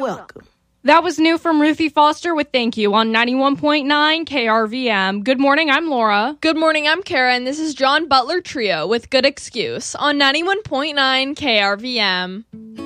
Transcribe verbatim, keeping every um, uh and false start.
welcome. That was new from Ruthie Foster with Thank You on ninety-one point nine K R V M. Good morning, I'm Laura. Good morning, I'm Kara, and this is John Butler Trio with Good Excuse on ninety-one point nine K R V M.